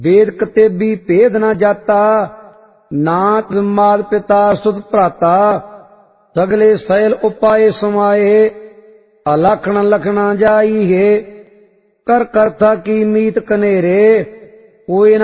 वेद कतेबी भेद न जाता, नाथ मात पिता सुत भ्राता। सगले सैल उपाय समाये, अलखन लखना जाई है। कर करथा की मीत कनेरे, कोई न